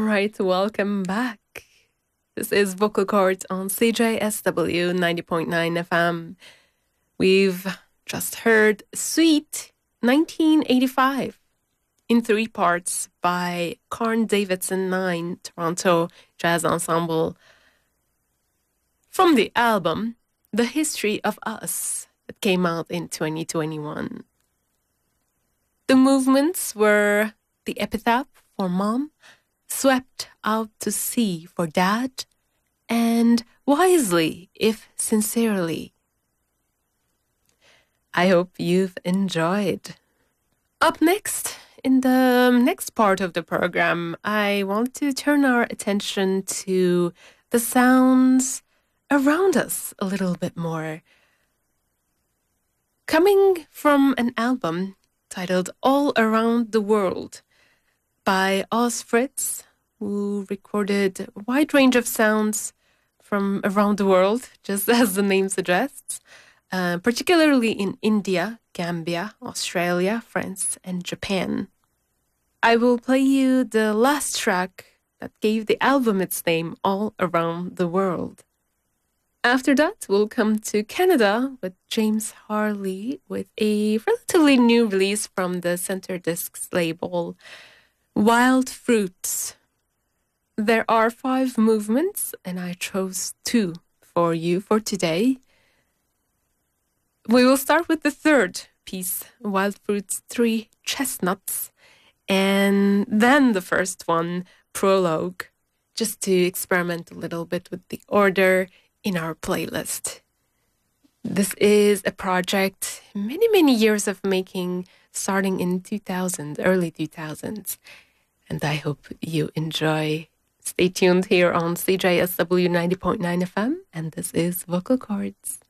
right, welcome back. This is Vocal Cords on CJSW 90.9 FM. We've just heard Sweet 1985 in 3 parts by Carn Davidson 9 Toronto Jazz Ensemble from the album The History of Us that came out in 2021. The movements were The Epitaph for Mom, Swept Out to Sea for Dad, and Wisely, if Sincerely. I hope you've enjoyed. Up next, in the next part of the program, I want to turn our attention to the sounds around us a little bit more. Coming from an album titled All Around the World by Oz Fritz, who recorded a wide range of sounds from around the world, just as the name suggests, particularly in India, Gambia, Australia, France, and Japan. I will play you the last track that gave the album its name, All Around the World. After that, we'll come to Canada with James Harley with a relatively new release from the Center Discs label, Wild Fruits. There are 5 movements, and I chose 2 for you for today. We will start with the third piece, Wild Fruits 3 Chestnuts, and then the first one, Prologue, just to experiment a little bit with the order in our playlist. This is a project many years of making, starting in 2000, early 2000s, and I hope you enjoy. Stay tuned here on CJSW 90.9 FM, and this is Vocal Cords.